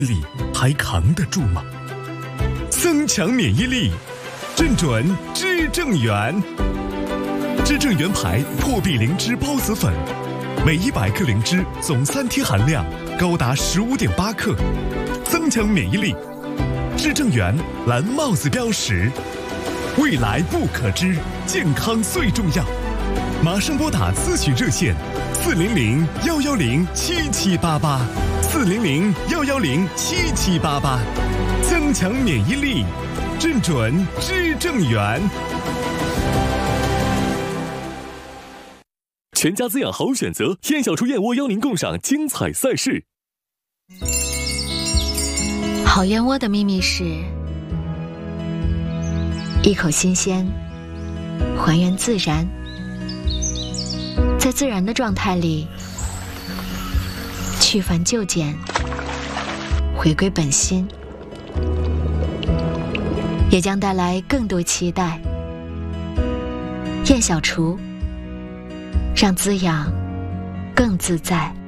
力还扛得住吗？增强免疫力，正准知正元。知正元牌破壁灵芝孢子粉，每100克灵芝总3天含量高达15.8克，增强免疫力。知正元蓝帽子标识，未来不可知，健康最重要。马上拨打咨询热线400-110-7788，400-110-7788，增强免疫力，正准知正元。 全家滋养好选择，燕小厨燕窝邀您共赏精彩赛事。 好燕窝的秘密是一口新鲜，还原自然，在自然的状态里去繁就简，回归本心，也将带来更多期待。燕小厨，让滋养更自在。